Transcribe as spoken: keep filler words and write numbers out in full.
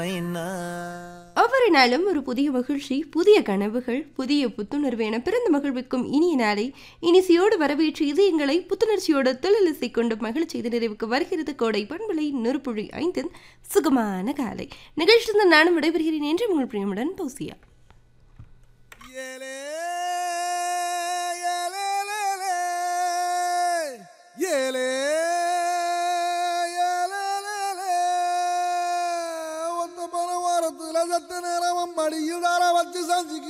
ஒவ்வொரு நாளும் ஒரு புதிய மகிழ்ச்சி, புதிய கனவுகள், புதிய புத்துணர்வு என பிறந்த மகிழ்விக்கும் இனிய நாளை இனிசியோடு வரவேற்று இதயங்களை புத்துணர்ச்சியோடு தொழிலிசை கொண்டு மகிழ்ச்சி இது நிறைவுக்கு வருகிறது கோடை பண்பலை நெருப்புழி ஐந்தின் சுகமான காலை நிகழ்ச்சி. நானும் விடைபெறுகிறேன் என்று உங்கள் பிரியமுடன் பௌசியா. சத்து நேரம் மடியுடார வச்சு சாஞ்சிக்கு